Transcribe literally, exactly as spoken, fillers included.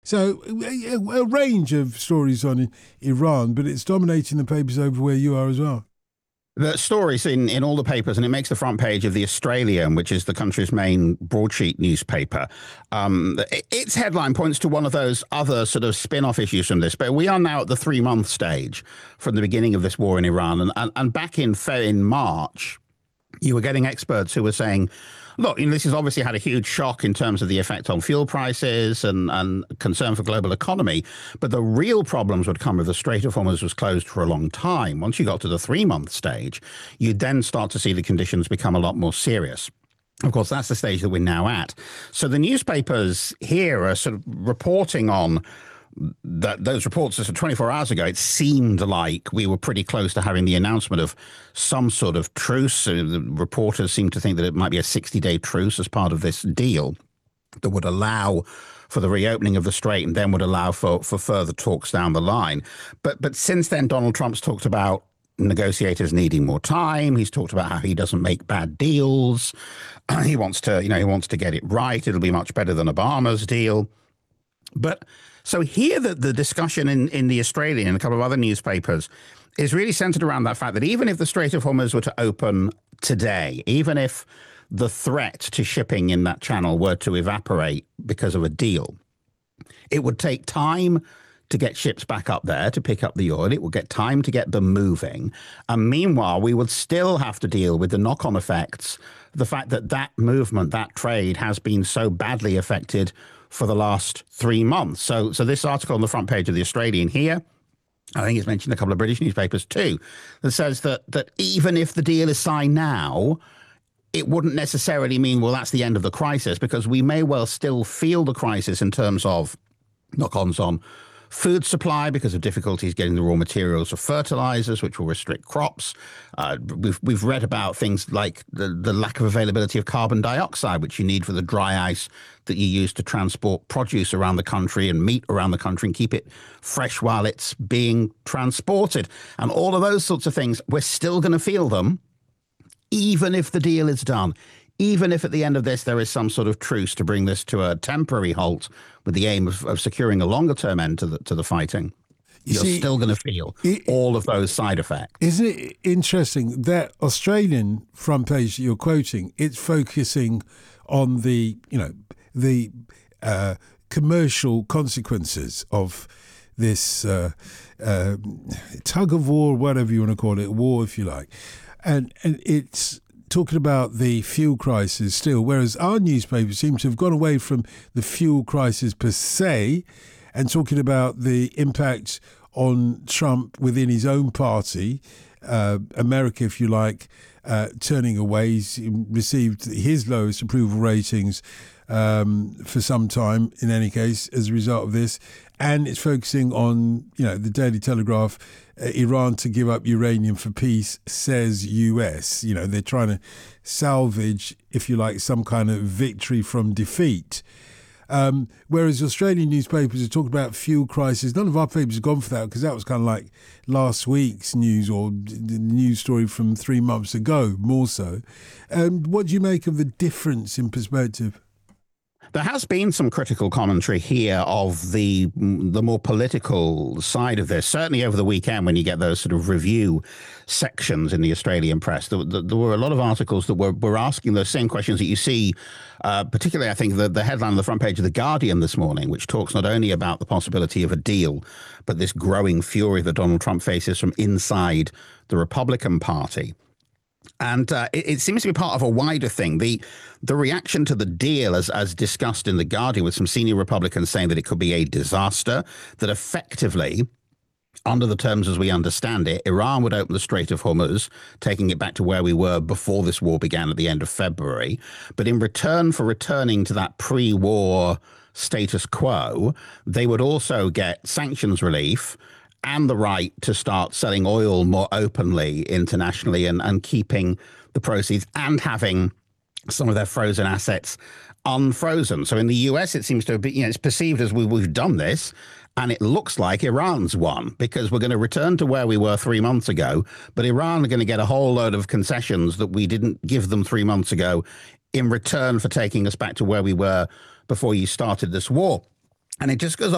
So a, a range of stories on Iran, but it's dominating the papers over where you are as well. The stories in, in all the papers, and it makes the front page of The Australian, which is the country's main broadsheet newspaper. Um, its headline points to one of those other sort of spin-off issues from this, but we are now at the three-month stage from the beginning of this war in Iran. And, and, and back in, in March, you were getting experts who were saying, look, you know, this has obviously had a huge shock in terms of the effect on fuel prices and, and concern for global economy. But the real problems would come if the Strait of Hormuz was closed for a long time. Once you got to the three-month stage, you'd then start to see the conditions become a lot more serious. Of course, that's the stage that we're now at. So the newspapers here are sort of reporting on that those reports as of twenty-four hours ago. It seemed like we were pretty close to having the announcement of some sort of truce. So the reporters seem to think that it might be a sixty-day truce as part of this deal that would allow for the reopening of the strait and then would allow for, for further talks down the line. But but since then, Donald Trump's talked about negotiators needing more time. He's talked about how he doesn't make bad deals. He wants to, you know, he wants to get it right. It'll be much better than Obama's deal. But so here the, the discussion in, in The Australian and a couple of other newspapers is really centered around that fact that even if the Strait of Hormuz were to open today, even if the threat to shipping in that channel were to evaporate because of a deal, it would take time to get ships back up there to pick up the oil. It would get time to get them moving. And meanwhile, we would still have to deal with the knock-on effects, the fact that that movement, that trade has been so badly affected for the last three months. So so this article on the front page of The Australian here, I think it's mentioned in a couple of British newspapers too, that says that that even if the deal is signed now, it wouldn't necessarily mean, well, that's the end of the crisis, because we may well still feel the crisis in terms of knock-ons on food supply because of difficulties getting the raw materials for fertilizers, which will restrict crops. Uh, we've we've read about things like the, the lack of availability of carbon dioxide, which you need for the dry ice that you use to transport produce around the country and meat around the country and keep it fresh while it's being transported. And all of those sorts of things, we're still going to feel them, even if the deal is done. Even if at the end of this there is some sort of truce to bring this to a temporary halt with the aim of, of securing a longer-term end to the, to the fighting, you you're see, still going to feel it, all of those side effects. Isn't it interesting that Australian front page that you're quoting, it's focusing on the, you know, the uh, commercial consequences of this uh, uh, tug of war, whatever you want to call it, war if you like. And, and it's talking about the fuel crisis still, whereas our newspapers seem to have gone away from the fuel crisis per se and talking about the impact on Trump within his own party, uh, America, if you like, uh, turning away. He's received his lowest approval ratings um, for some time, in any case, as a result of this. And it's focusing on, you know, the Daily Telegraph, uh, Iran to give up uranium for peace, says U S. You know, they're trying to salvage, if you like, some kind of victory from defeat. Um, whereas Australian newspapers are talking about fuel crisis. None of our papers have gone for that because that was kind of like last week's news or the news story from three months ago, more so. Um, what do you make of the difference in perspective? There has been some critical commentary here of the the more political side of this. Certainly over the weekend when you get those sort of review sections in the Australian press, there, there were a lot of articles that were, were asking those same questions that you see, uh, particularly I think the, the headline on the front page of The Guardian this morning, which talks not only about the possibility of a deal, but this growing fury that Donald Trump faces from inside the Republican Party. And uh, it, it seems to be part of a wider thing. The the reaction to the deal, as, as discussed in The Guardian, with some senior Republicans saying that it could be a disaster, that effectively, under the terms as we understand it, Iran would open the Strait of Hormuz, taking it back to where we were before this war began at the end of February. But in return for returning to that pre-war status quo, they would also get sanctions relief and the right to start selling oil more openly internationally and, and keeping the proceeds and having some of their frozen assets unfrozen. So in the U S, it seems to be, you know, it's perceived as we, we've done this, and it looks like Iran's won because we're going to return to where we were three months ago, but Iran are going to get a whole load of concessions that we didn't give them three months ago in return for taking us back to where we were before you started this war. And it just goes